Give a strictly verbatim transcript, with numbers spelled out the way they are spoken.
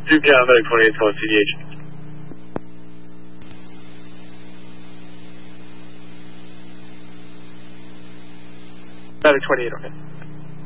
three P M, Medic twenty-eight, call C D H. Medic twenty-eight, okay.